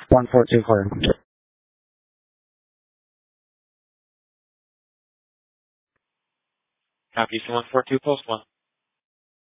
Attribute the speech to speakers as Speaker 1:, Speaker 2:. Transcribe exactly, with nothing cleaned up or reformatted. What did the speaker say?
Speaker 1: one four two four.
Speaker 2: Copy, one four two, post one.